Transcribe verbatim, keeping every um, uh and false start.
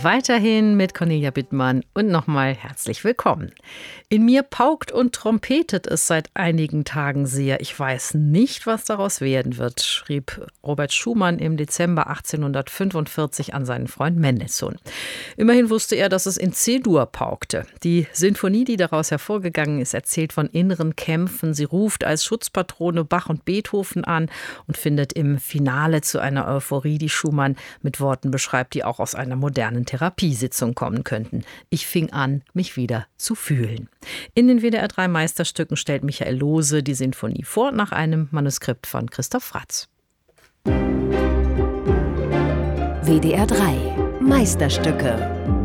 weiterhin mit Cornelia Bittmann und nochmal herzlich willkommen. In mir paukt und trompetet es seit einigen Tagen sehr. Ich weiß nicht, was daraus werden wird, schrieb Robert Schumann im Dezember achtzehnhundertfünfundvierzig an seinen Freund Mendelssohn. Immerhin wusste er, dass es in C-Dur paukte. Die Sinfonie, die daraus hervorgegangen ist, erzählt von inneren Kämpfen. Sie ruft als Schutzpatrone Bach und Beethoven an und findet im Finale zu einer Euphorie, die Schumann mit Worten beschreibt, die auch aus einer modernen Therapiesitzung kommen könnten. Ich fing an, mich wieder zu fühlen. In den W D R drei Meisterstücken stellt Michael Lohse die Sinfonie vor, nach einem Manuskript von Christoph Fratz. W D R drei Meisterstücke.